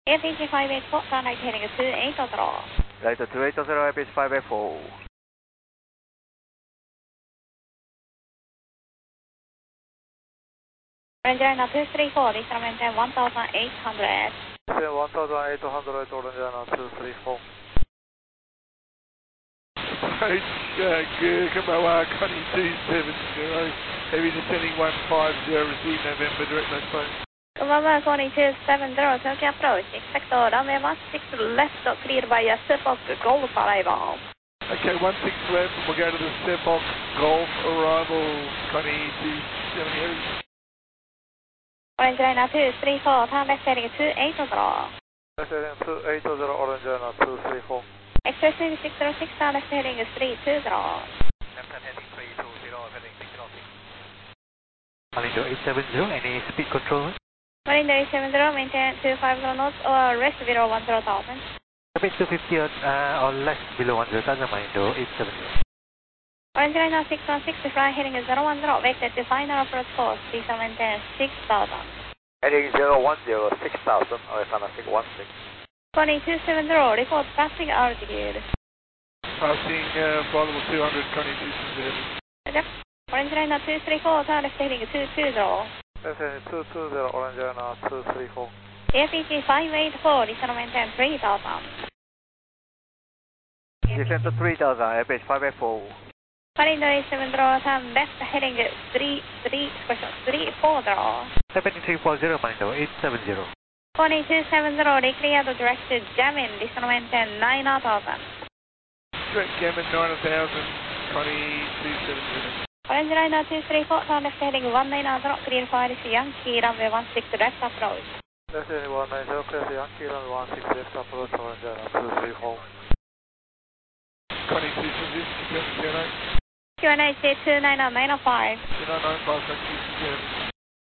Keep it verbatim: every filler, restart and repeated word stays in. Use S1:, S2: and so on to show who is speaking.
S1: A P G five eight four, turn right heading two eight zero.
S2: Right two eight zero, A P G five eight four.
S1: Orange Line two three four, this is maintain one thousand eight hundred.
S2: one thousand eight hundred, Orange Line two three four.
S3: Approach uh, Gukamoa, Connie two seven zero, heavy descending one five zero, receive November, direct nose phone.
S1: Gukamoa, Connie two seven zero, Tokyo approach, expect runway one six left, cleared by a Seafox Golf arrival.
S3: Okay, one six left, we'll go to the Seafox Golf arrival, Connie two seven zero.
S1: Orange Line two three four, turn left heading two eight zero.
S2: Left heading two eight zero, Orange Line two three four.
S1: Express six zero six, turn left heading three two zero.
S2: Left heading three two zero, heading six zero six.
S4: Malindo eight seven zero, any speed control?
S1: Malindo eight seven zero, maintain two five zero knots or rest below one zero thousand.
S4: Speed two fifty uh, or less below one zero thousand, Malindo eight seven zero.
S1: Orange Line six one six, fly heading zero one zero, vector to final approach course, please maintain six thousand.
S2: Heading zero one zero, six thousand, or final six one six.
S1: Connie two seven zero, report passing altitude.
S3: Passing uh, flight level two hundred, Connie two seven zero.
S1: Yep. Orange Line two three four, turn left heading two two zero.
S2: Left heading two two zero, Orange Line two three four.
S1: A P G five eight four, descend maintain three thousand.
S2: Descend to three thousand, A P G five eight four.
S1: Malindo eight seven zero, turn left heading three three, question three four zero.
S4: Heading three four zero, Malindo eight seven zero.
S1: Connie two seven zero, declare the directed Jamin, descend maintain nine thousand.
S3: Direct Gammon nine thousand, Connie two seven zero.
S1: Orange Line two three four, turn left heading one nine zero, clear for Yankee, runway one six left approach.
S2: Left heading one nine zero, clear for Yankee, runway one six left approach, Orange Line two three four.
S3: Connie two seven zero, Q N H
S1: Q N H two nine nine five.
S3: two nine nine five, Connie two seven zero.